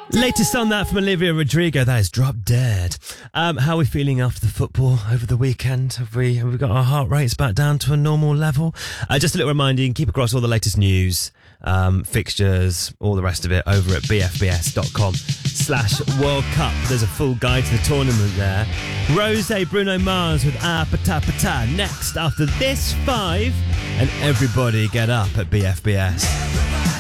Latest on that from Olivia Rodrigo, that is Drop Dead. How are we feeling after the football over the weekend? Have we got our heart rates back down to a normal level? Just a little reminder, you can keep across all the latest news, fixtures, all the rest of it over at bfbs.com/World Cup. There's a full guide to the tournament there. Rose, Bruno Mars with Ah Pata Pata next after this 5, and everybody get up at BFBS.